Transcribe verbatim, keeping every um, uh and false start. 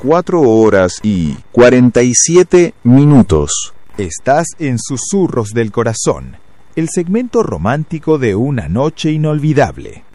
cuatro horas y cuarenta y siete minutos. Estás en Susurros del Corazón, el segmento romántico de una noche inolvidable.